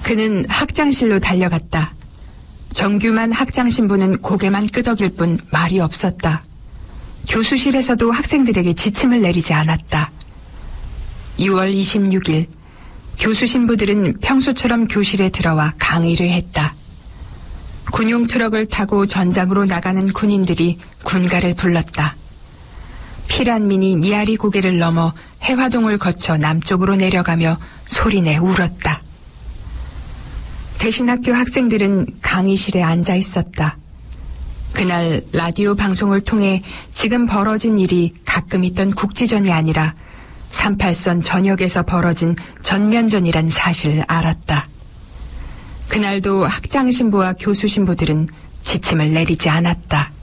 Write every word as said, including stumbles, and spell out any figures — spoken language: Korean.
그는 학장실로 달려갔다. 정규만 학장신부는 고개만 끄덕일 뿐 말이 없었다. 교수실에서도 학생들에게 지침을 내리지 않았다. 유월 이십육일 교수 신부들은 평소처럼 교실에 들어와 강의를 했다. 군용 트럭을 타고 전장으로 나가는 군인들이 군가를 불렀다. 피란민이 미아리 고개를 넘어 해화동을 거쳐 남쪽으로 내려가며 소리내 울었다. 대신학교 학생들은 강의실에 앉아 있었다. 그날 라디오 방송을 통해 지금 벌어진 일이 가끔 있던 국지전이 아니라 삼팔선 전역에서 벌어진 전면전이란 사실을 알았다. 그날도 학장 신부와 교수 신부들은 지침을 내리지 않았다.